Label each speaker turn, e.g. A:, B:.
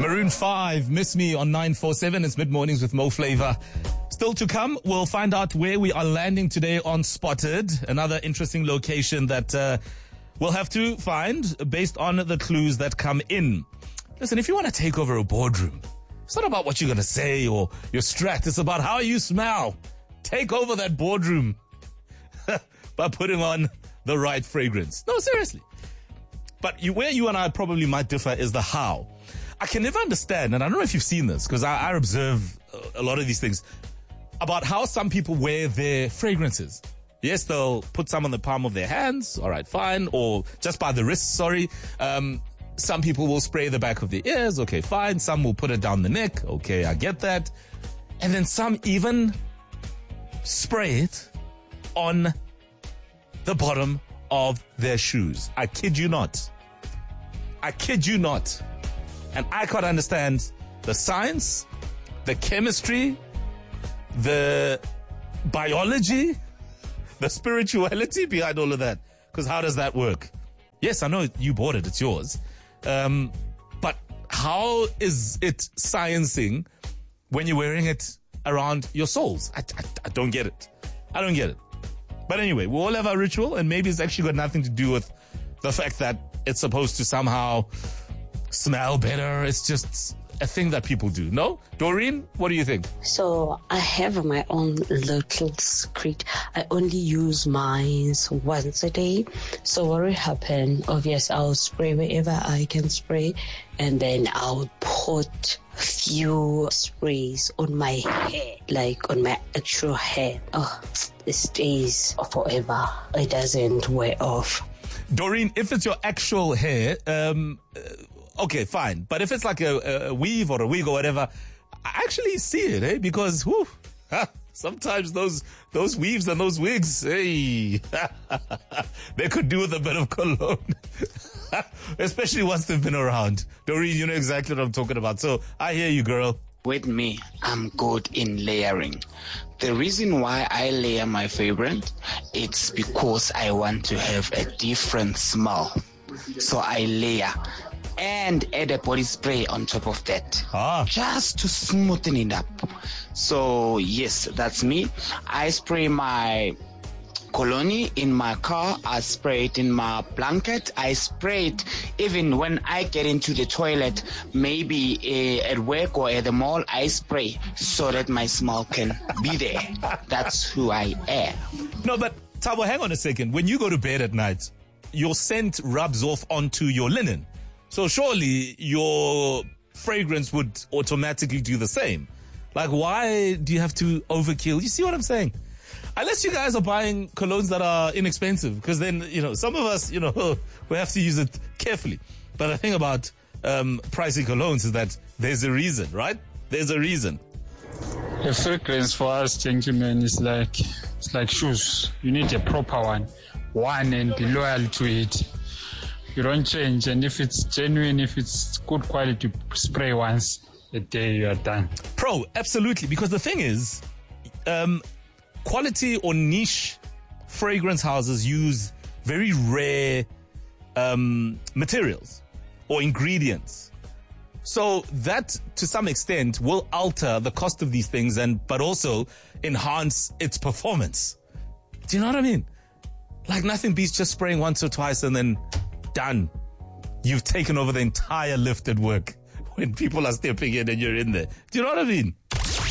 A: Maroon 5, Miss Me on 947. It's mid-mornings with Mo Flavor. Still to come, we'll find out where we are landing today on Spotted, another interesting location that we'll have to find based on the clues that come in. Listen, if you want to take over a boardroom, it's not about what you're going to say or your strat. It's about how you smell. Take over that boardroom by putting on the right fragrance. No, seriously. But where you and I probably might differ is the how. I can never understand, and I don't know if you've seen this, because I observe a lot of these things, about how some people wear their fragrances. Yes, they'll put some on the palm of their hands, all right, fine, or just by the wrists, sorry. Some people will spray the back of their ears, okay, fine. Some will put it down the neck, okay, I get that. And then some even spray it on the bottom of their shoes. I kid you not. I kid you not. And I can't understand the science, the chemistry, the biology, the spirituality behind all of that. Because how does that work? Yes, I know you bought it. It's yours. But how is it sciencing when you're wearing it around your soles? I don't get it. I don't get it. But anyway, we all have our ritual, and maybe it's actually got nothing to do with the fact that it's supposed to somehow smell better. It's just a thing that people do. No? Doreen, what do you think?
B: So I have my own little secret. I only use mine once a day. So what will happen, obviously I'll spray wherever I can spray, and then I'll put few sprays on my hair, like on my actual hair. Oh, it stays forever. It doesn't wear off.
A: Doreen, if it's your actual hair, okay, fine. But if it's like a weave or a wig or whatever, I actually see it, eh? Because sometimes those weaves and those wigs, hey, they could do with a bit of cologne. Especially once they've been around. Doreen, you know exactly what I'm talking about. So I hear you, girl.
C: With me, I'm good in layering. The reason why I layer my fragrance, it's because I want to have a different smell. So I layer and add a body spray on top of that. Just to smoothen it up. So yes, that's me. I spray my cologne in my car. I spray it in my blanket. I spray it even when I get into the toilet, maybe at work or at the mall. I spray so that my smell can be there. That's who I am.
A: No, but Thabo, hang on a second. When you go to bed at night, your scent rubs off onto your linen. So surely your fragrance would automatically do the same. Like, why do you have to overkill? You see what I'm saying? Unless you guys are buying colognes that are inexpensive, because then, some of us, we have to use it carefully. But the thing about pricey colognes is that there's a reason, right? There's a reason.
D: A fragrance for us, gentlemen, is like shoes. You need a proper one and be loyal to it. You don't change, and if it's genuine, if it's good quality, spray once a day, you are done.
A: Pro, absolutely, because the thing is, quality or niche fragrance houses use very rare materials or ingredients. So that, to some extent, will alter the cost of these things, but also enhance its performance. Do you know what I mean? Like, nothing beats just spraying once or twice and then done. You've taken over the entire lift at work when people are stepping in and you're in there. Do you know what I mean?